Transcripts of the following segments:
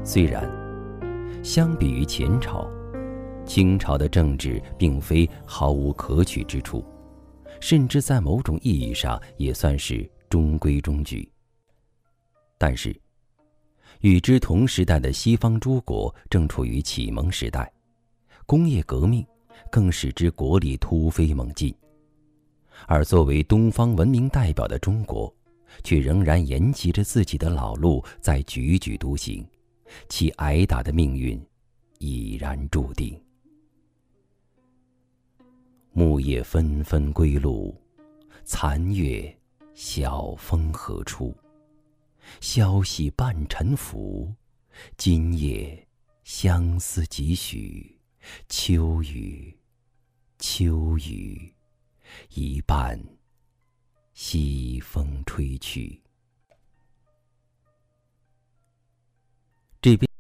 虽然相比于前朝，清朝的政治并非毫无可取之处，甚至在某种意义上也算是中规中矩。但是与之同时代的西方诸国正处于启蒙时代，工业革命更使之国力突飞猛进，而作为东方文明代表的中国却仍然沿袭着自己的老路在踽踽独行，其挨打的命运已然注定。木叶纷纷归路，残月晓风何处？消息半沉浮，今夜相思几许？秋雨，秋雨，一半西风吹去。这边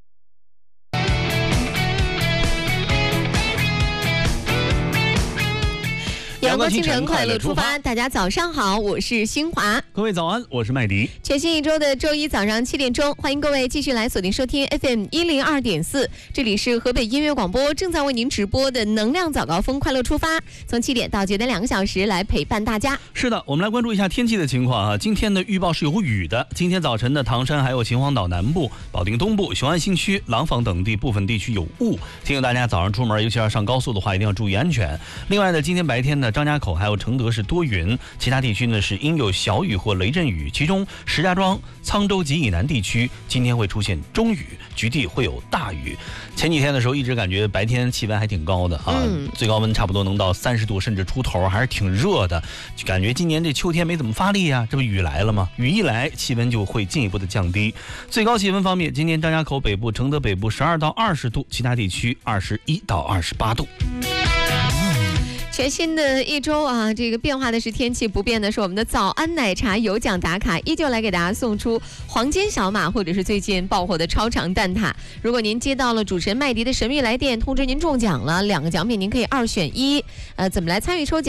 阳光清晨快乐出发，大家早上好，我是新华。 各位早安，我是麦迪。 全新一周的周一早上7点钟，欢迎各位继续来锁定收听 FM 102.4，这里是河北音乐广播正在为您直播的能量早高峰快乐出发，从7点到9点2个小时来陪伴大家。 是的，我们来关注一下天气的情况啊。今天的预报是有雨的，今天早晨的唐山还有秦皇岛南部、保定东部、雄安新区、廊坊等地部分地区有雾，提醒大家早上出门，尤其要上高速的话，一定要注意安全。另外呢，今天白天呢，张家口还有承德是多云，其他地区呢是应有小雨或雷阵雨，其中石家庄、沧州及以南地区今天会出现中雨，局地会有大雨。前几天的时候一直感觉白天气温还挺高的啊，最高温差不多能到30度甚至出头，还是挺热的，就感觉今年这秋天没怎么发力啊，这不雨来了吗？雨一来，气温就会进一步的降低。最高气温方面，今天张家口北部、承德北部12到20度，其他地区21到28度。 全新的一周啊，这个变化的是天气，不变的是我们的早安奶茶有奖打卡，依旧来给大家送出黄金小马或者是最近爆火的超长蛋挞。如果您接到了主持人麦迪的神秘来电，通知您中奖了，2个奖品您可以2选1。怎么来参与抽奖？